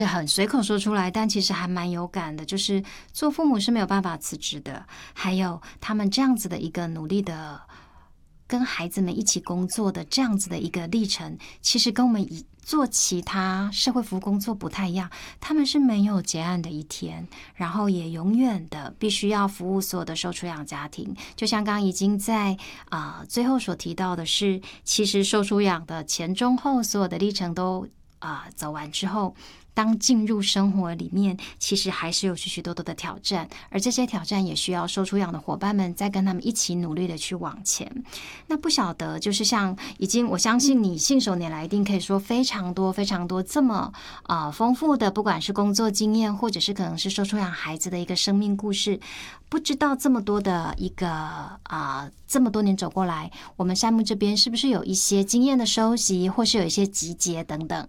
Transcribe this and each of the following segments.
很随口说出来，但其实还蛮有感的，就是做父母是没有办法辞职的，还有他们这样子的一个努力的跟孩子们一起工作的这样子的一个历程，其实跟我们做其他社会服务工作不太一样，他们是没有结案的一天，然后也永远的必须要服务所有的受出养家庭。就像刚刚已经在最后所提到的是，其实受出养的前中后所有的历程都走完之后，当进入生活里面，其实还是有许许多多的挑战，而这些挑战也需要受出养的伙伴们再跟他们一起努力的去往前。那不晓得，就是像我相信你信手拈来，一定可以说非常多非常多这么丰富的，不管是工作经验，或者是可能是受出养孩子的一个生命故事。不知道这么多的一个这么多年走过来，我们山木这边是不是有一些经验的收集，或是有一些集结等等？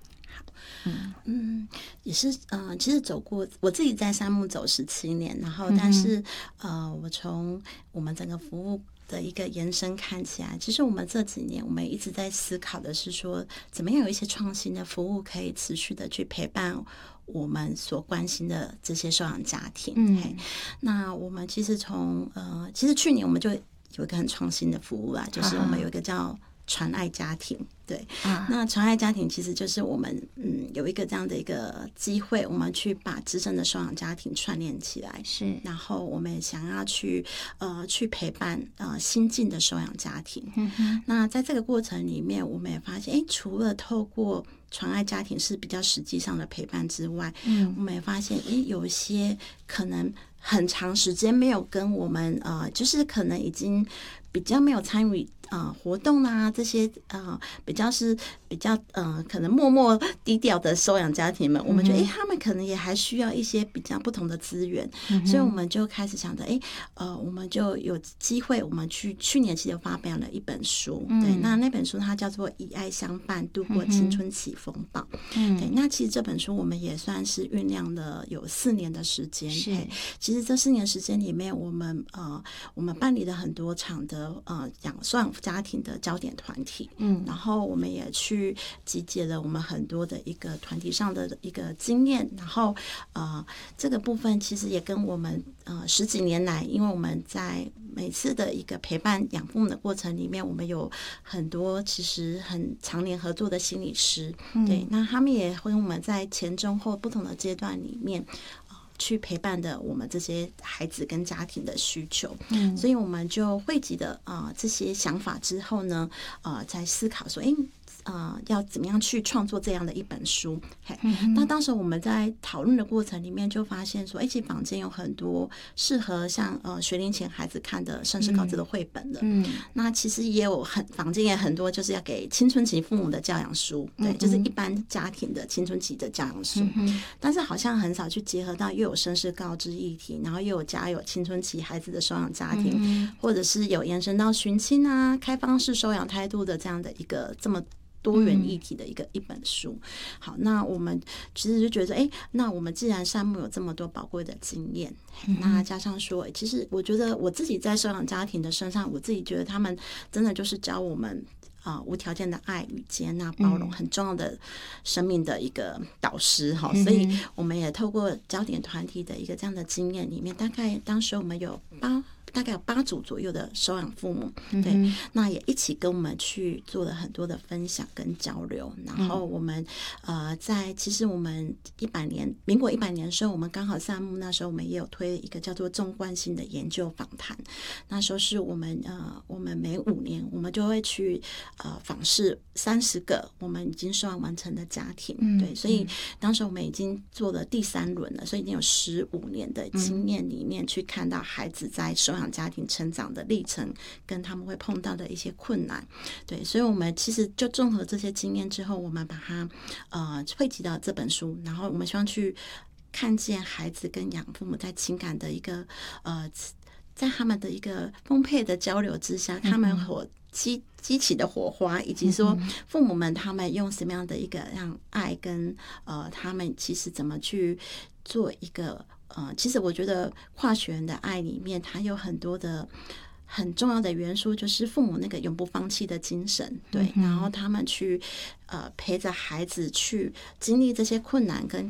也是其实走过，我自己在山木走17年，然后但是我从我们整个服务的一个延伸看起来，其实我们这几年我们一直在思考的是说，怎么样有一些创新的服务可以持续的去陪伴我们所关心的这些收养家庭。那我们其实其实去年我们就有一个很创新的服务啦，就是我们有一个叫传爱家庭。对，那传爱家庭其实就是我们有一个这样的一个机会，我们去把资深的收养家庭串联起来， 是， 然后我们也想要去陪伴新进的收养家庭。那在这个过程里面，我们也发现，除了透过传爱家庭是比较实际上的陪伴之外，我们也发现，有一些可能很长时间没有跟我们就是可能已经比较没有参与活动啊，这些比较可能默默低调的收养家庭们，我们觉得他们可能也还需要一些比较不同的资源，所以我们就开始想着我们就有机会，我们去年其实发表了一本书，对，那本书它叫做《以爱相伴度过青春期风暴》。对，那其实这本书我们也算是酝酿了有4年的时间。其实这4年时间里面，我们办理了很多场的收养家庭的焦点团体，然后我们也去集结了我们很多的一个团体上的一个经验，然后这个部分其实也跟我们10几年来，因为我们在每次的一个陪伴养父母的过程里面，我们有很多其实很常年合作的心理师，对，那他们也会我们在前中后不同的阶段里面去陪伴的我们这些孩子跟家庭的需求，所以我们就汇集的这些想法之后呢，在思考说，要怎么样去创作这样的一本书。那当时我们在讨论的过程里面就发现说，其实坊间有很多适合像学龄前孩子看的身世告知的绘本的，那其实也有坊间也很多就是要给青春期父母的教养书，对，就是一般家庭的青春期的教养书，但是好像很少去结合到又有身世告知议题，然后又有青春期孩子的收养家庭，或者是有延伸到寻亲啊、开放式收养态度的这样的一个这么多元议题的一本书。好，那我们其实就觉得那我们既然山木有这么多宝贵的经验，那加上说其实我觉得我自己在收养家庭的身上，我自己觉得他们真的就是教我们无条件的爱与接纳包容，很重要的生命的一个导师。所以我们也透过焦点团体的一个这样的经验里面，大概当时我们大概有8组左右的收养父母，对，那也一起跟我们去做了很多的分享跟交流。然后我们其实我们民国100年的时候，我们刚好山木那时候我们也有推一个叫做纵贯性的研究访谈。那时候是我们每5年我们就会去访视30个我们已经收养完成的家庭，对，所以当时我们已经做了第3轮了，所以已经有15年的经验里面去看到孩子在收养家庭成长的历程跟他们会碰到的一些困难，对，所以我们其实就综合这些经验之后，我们把它汇集到这本书，然后我们希望去看见孩子跟养父母在情感的一个在他们的一个丰沛的交流之下，他们激起的火花，以及说父母们他们用什么样的一个让爱跟他们其实怎么去做一个其实我觉得跨血缘的爱里面，它有很多的很重要的元素，就是父母那个永不放弃的精神，对，然后他们去陪着孩子去经历这些困难跟